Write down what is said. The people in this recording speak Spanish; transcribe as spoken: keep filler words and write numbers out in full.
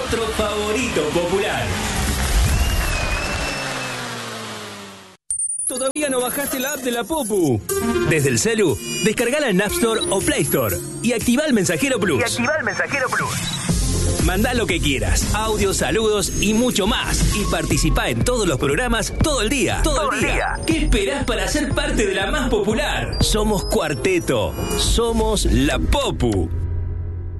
otro favorito popular. ¿Todavía no bajaste la app de la Popu? Desde el celu, descargala en App Store o Play Store y activa el Mensajero Plus. Y activa el Mensajero Plus. Mandá lo que quieras, audios, saludos y mucho más. Y participá en todos los programas todo el día. Todo, Todo el día. día. ¿Qué esperás para ser parte de la más popular? Somos Cuarteto. Somos la Popu.